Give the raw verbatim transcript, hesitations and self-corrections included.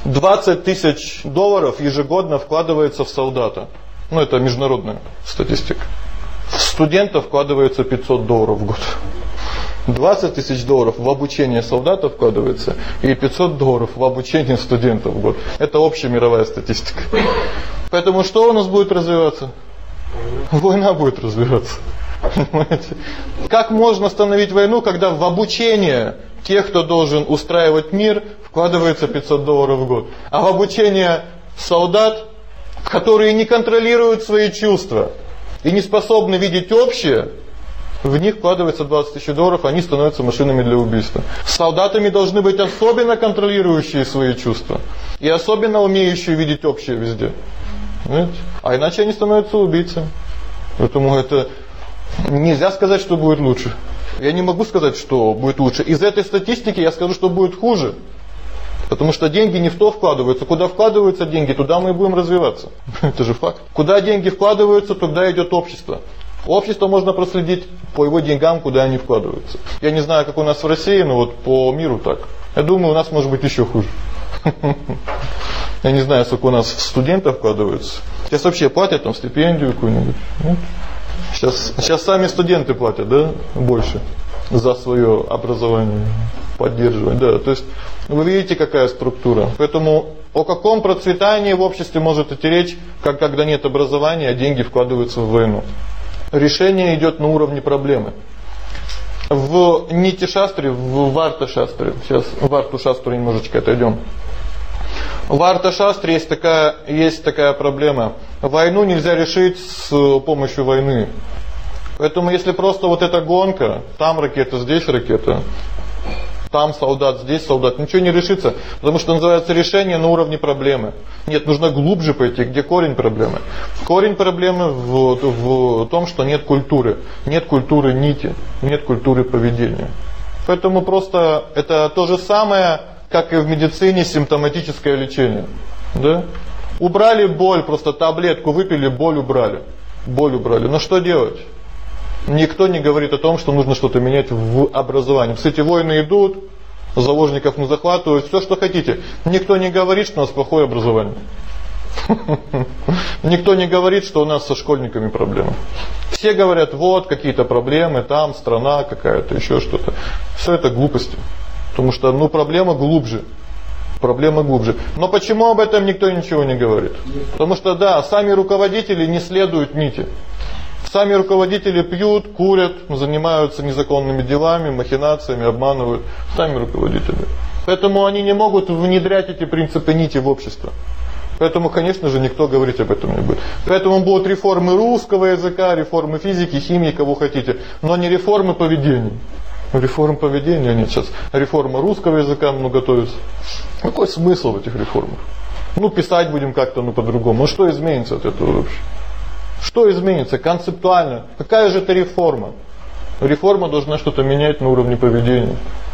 двадцать тысяч долларов ежегодно вкладывается в солдата. Ну, это международная статистика. В студента вкладывается пятьсот долларов в год. двадцать тысяч долларов в обучение солдатов вкладывается и пятьсот долларов в обучение студентов в год. Это общая мировая статистика. Поэтому что у нас будет развиваться? Война будет развиваться. Понимаете? Как можно остановить войну, когда в обучение тех, кто должен устраивать мир, вкладывается пятьсот долларов в год, а в обучение солдат, которые не контролируют свои чувства и не способны видеть общее, в них вкладывается двадцать тысяч долларов, они становятся машинами для убийства. С солдатами должны быть особенно контролирующие свои чувства и особенно умеющие видеть общее везде. Понимаете? А иначе они становятся убийцами. Поэтому это нельзя сказать, что будет лучше. Я не могу сказать, что будет лучше. Из этой статистики я скажу, что будет хуже. Потому что деньги не в то вкладываются. Куда вкладываются деньги, туда мы и будем развиваться. Это же факт. Куда деньги вкладываются, туда идет общество. Общество можно проследить по его деньгам, куда они вкладываются. Я не знаю, как у нас в России, но вот по миру так. Я думаю, у нас может быть еще хуже. Я не знаю, сколько у нас студентов вкладываются. Сейчас вообще платят там стипендию какую-нибудь. Сейчас, сейчас сами студенты платят, да, больше за свое образование, поддерживать, да. То есть вы видите, какая структура. Поэтому о каком процветании в обществе может идти речь, как когда нет образования, а деньги вкладываются в войну? Решение идет на уровне проблемы. В Нити-шастре, в Варта-шастре, сейчас в Варту-шастру немножечко отойдем. В Варта-шастре есть такая, есть такая проблема. Войну нельзя решить с помощью войны. Поэтому если просто вот эта гонка, там ракета, здесь ракета, там солдат, здесь солдат, ничего не решится, потому что называется решение на уровне проблемы. Нет, нужно глубже пойти, где корень проблемы. Корень проблемы в, в том, что нет культуры, нет культуры нити, нет культуры поведения. Поэтому просто это то же самое, как и в медицине симптоматическое лечение. Да? Убрали боль, просто таблетку выпили, боль убрали. Боль убрали. Но что делать? Никто не говорит о том, что нужно что-то менять в образовании. Кстати, войны идут, заложников мы захватывают, все, что хотите. Никто не говорит, что у нас плохое образование. Никто не говорит, что у нас со школьниками проблемы. Все говорят, вот какие-то проблемы, там страна какая-то, еще что-то. Все это глупости. Потому что, ну, проблема глубже. Проблема глубже. Но почему об этом никто ничего не говорит? Потому что, да, сами руководители не следуют нити. Сами руководители пьют, курят, занимаются незаконными делами, махинациями, обманывают. Сами руководители. Поэтому они не могут внедрять эти принципы нити в общество. Поэтому, конечно же, никто говорить об этом не будет. Поэтому будут реформы русского языка, реформы физики, химии, кого хотите. Но не реформы поведения. Реформ поведения нет сейчас. Реформа русского языка много готовится. Какой смысл в этих реформах? Ну, писать будем как-то, ну, по-другому. Ну, что изменится от этого вообще? Что изменится концептуально? Какая же это реформа? Реформа должна что-то менять на уровне поведения.